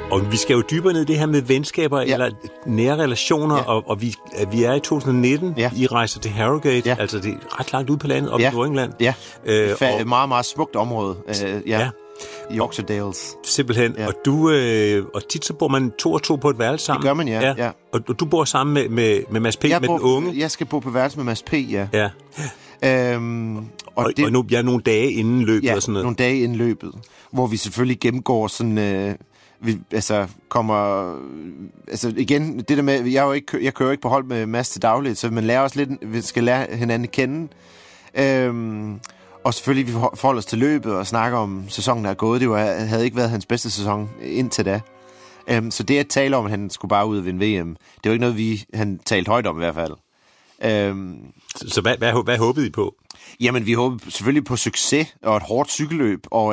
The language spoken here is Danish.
Og vi skal jo dybere ned i det her med venskaber eller nære relationer, og vi er i 2019. I rejser til Harrogate, altså det er ret langt ude på landet, op i Nordengland. Ja, et meget, meget smukt område. Yorkshire Dales. Simpelthen. Ja. Og tit så bor man 2 og 2 på et værelse sammen. Det gør man, ja. Og du bor sammen med Mads P., med den unge? Jeg skal bo på værelse med Mads P., ja. Og nu er nogle dage inden løbet og sådan noget. nogle dage inden løbet, hvor vi selvfølgelig gennemgår sådan... igen, det der med, jeg kører ikke på hold med Mads til dagligt, så man lærer også lidt, vi skal lære hinanden at kende. Og selvfølgelig, vi forholder os til løbet og snakker om sæsonen, der er gået. Det havde ikke været hans bedste sæson indtil da. Så det at tale om, at han skulle bare ud og vinde VM, det var ikke noget, han talte højt om i hvert fald. Så hvad håbede I på? Jamen, vi håbede selvfølgelig på succes og et hårdt cykelløb, og